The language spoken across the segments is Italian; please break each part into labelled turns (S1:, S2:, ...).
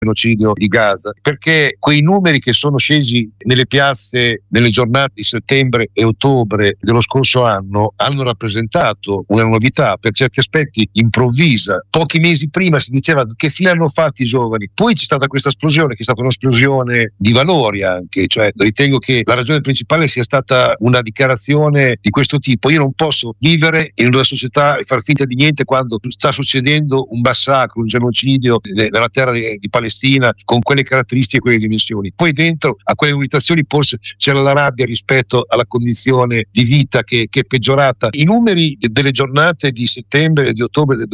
S1: genocidio di Gaza, perché quei numeri che sono scesi nelle piazze nelle giornate di settembre e ottobre dello scorso anno hanno rappresentato una novità, per certi aspetti improvvisa. Pochi mesi prima si diceva che fine hanno fatto i giovani, poi c'è stata questa esplosione che è stata un'esplosione di valori anche, cioè ritengo che la ragione principale sia stata una dichiarazione di questo tipo: io non posso vivere in una società e far finta di niente quando sta succedendo un massacro, un genocidio nella terra di Palestina con quelle caratteristiche e quelle dimensioni. Poi dentro a quelle mobilitazioni forse c'era la rabbia rispetto alla condizione di vita che è peggiorata. I numeri delle giornate di settembre e di ottobre del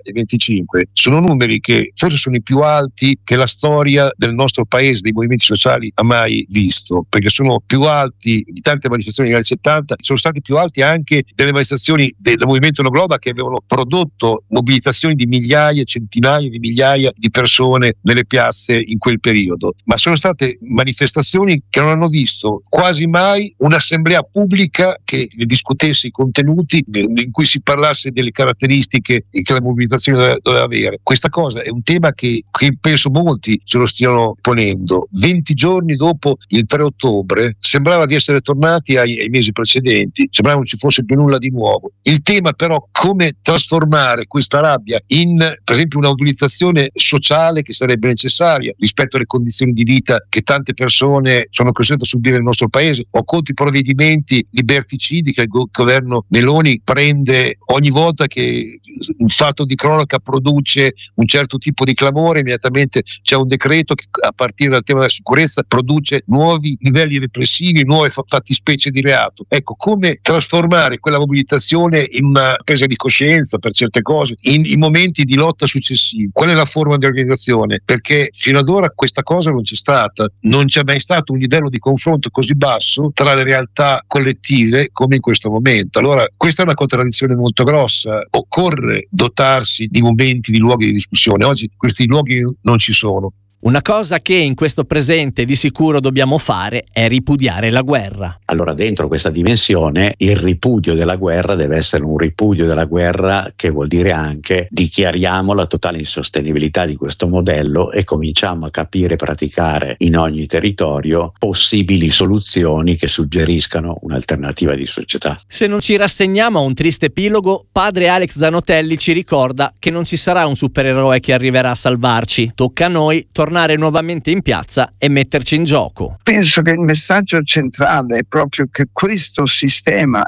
S1: 2025 sono numeri che forse sono i più alti che la storia del nostro paese, dei movimenti sociali, ha mai visto, perché sono più alti di tante manifestazioni negli anni 70, sono stati più alti anche delle manifestazioni del movimento No Globa che avevano prodotto mobilitazioni di migliaia, centinaia di migliaia di persone nelle piazze in quel periodo, ma sono state manifestazioni che non hanno visto quasi mai un'assemblea pubblica che discutesse i contenuti, in cui si parlasse delle caratteristiche che la mobilitazione doveva avere. Questa cosa è un tema che penso molti se lo stiano ponendo. 20 giorni dopo il 3 ottobre sembrava di essere tornati ai mesi precedenti, sembrava non ci fosse più nulla di nuovo. Il tema però come trasformare questa rabbia in, per esempio, una mobilitazione sociale che sarebbe necessaria rispetto alle condizioni di vita che tante persone sono costrette a subire nel nostro paese, o contro i provvedimenti liberticidi che il governo Meloni prende ogni volta che un fatto di cronaca produce un certo tipo di clamore. Immediatamente c'è un decreto che, a partire dal tema della sicurezza, produce nuovi livelli repressivi, nuove fattispecie di reato. Ecco, come trasformare quella mobilitazione in una presa di coscienza per certe cose, in momenti di lotta successivi. Qual è la forma di organizzazione? Perché fino ad ora questa cosa non c'è stata, non c'è mai stato un livello di confronto così basso tra le realtà collettive come in questo momento. Allora questa è una contraddizione molto grossa. Occorre dotarsi di momenti, di luoghi di discussione. Oggi questi luoghi non ci sono.
S2: Una cosa che in questo presente di sicuro dobbiamo fare è ripudiare la guerra.
S3: Allora, dentro questa dimensione, il ripudio della guerra deve essere un ripudio della guerra che vuol dire anche dichiariamo la totale insostenibilità di questo modello e cominciamo a capire e praticare in ogni territorio possibili soluzioni che suggeriscano un'alternativa di società.
S2: Se non ci rassegniamo a un triste epilogo, padre Alex Zanotelli ci ricorda che non ci sarà un supereroe che arriverà a salvarci. Tocca a noi tornare nuovamente in piazza e metterci in gioco.
S4: Penso che il messaggio centrale è proprio che questo sistema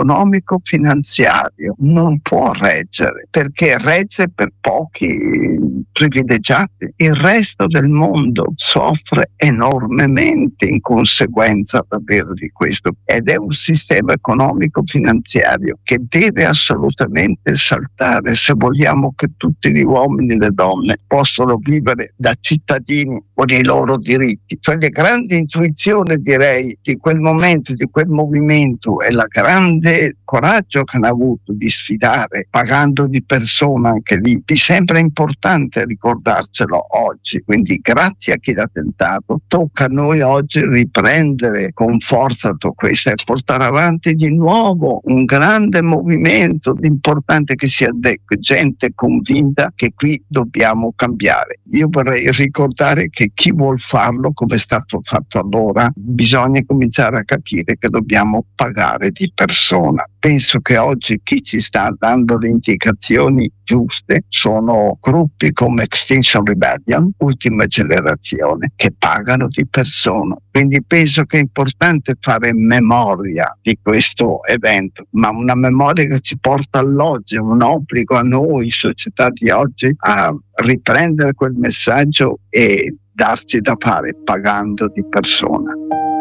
S4: economico-finanziario non può reggere, perché regge per pochi privilegiati. Il resto del mondo soffre enormemente in conseguenza davvero di questo, ed è un sistema economico-finanziario che deve assolutamente saltare se vogliamo che tutti gli uomini e le donne possano vivere da cittadini con i loro diritti. Cioè, le grandi intuizioni, direi, di quel momento, di quel movimento, e la grande coraggio che hanno avuto di sfidare pagando di persona anche lì, mi sembra importante ricordarcelo oggi. Quindi grazie a chi l'ha tentato, tocca a noi oggi riprendere con forza tutto questo e portare avanti di nuovo un grande movimento importante, che sia gente convinta che qui dobbiamo cambiare. Io vorrei ricordare che chi vuol farlo, come è stato fatto allora, bisogna cominciare a capire che dobbiamo pagare di persona. Penso che oggi chi ci sta dando le indicazioni giuste sono gruppi come Extinction Rebellion, Ultima Generazione, che pagano di persona. Quindi penso che è importante fare memoria di questo evento, ma una memoria che ci porta all'oggi, un obbligo a noi, società di oggi, a riprendere quel messaggio e darci da fare pagando di persona.